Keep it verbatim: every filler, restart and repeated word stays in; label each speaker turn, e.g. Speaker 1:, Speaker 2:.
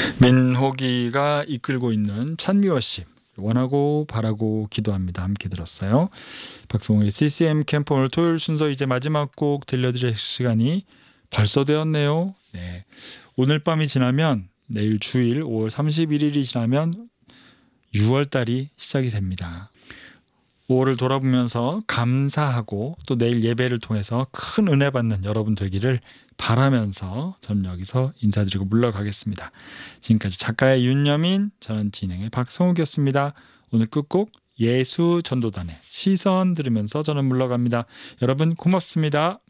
Speaker 1: 민호기가 이끌고 있는 찬미워십 원하고 바라고 기도합니다. 함께 들었어요. 박성호의 씨씨엠 캠프 오늘 토요일 순서 이제 마지막 곡 들려드릴 시간이 벌써 되었네요. 네. 오늘 밤이 지나면 내일 주일 오월 삼십일일이 지나면 유월달이 시작이 됩니다. 오월을 돌아보면서 감사하고 또 내일 예배를 통해서 큰 은혜 받는 여러분 되기를 바라면서 저는 여기서 인사드리고 물러가겠습니다. 지금까지 작가의 윤여민, 저는 진행의 박성욱이었습니다. 오늘 끝곡 예수 전도단의 시선 들으면서 저는 물러갑니다. 여러분 고맙습니다.